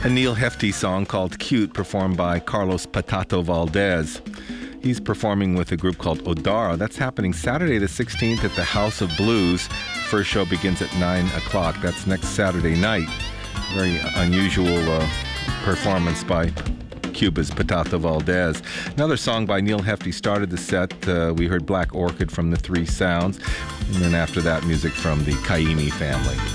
A Neil Hefti song called Cute, performed by Carlos Patato Valdez. He's performing with a group called Odara. That's happening Saturday the 16th at the House of Blues. First show begins at 9 o'clock. That's next Saturday night. Very unusual performance by Cuba's Patato Valdez. Another song by Neil Hefti started the set. We heard Black Orchid from the Three Sounds. And then after that, music from the Caymmi family.